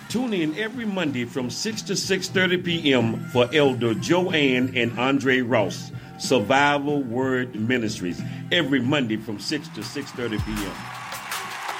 Tune in every Monday from 6 to 6:30 p.m. for Elder Joanne and Andre Ross, Survival Word Ministries, every Monday from 6 to 6:30 p.m.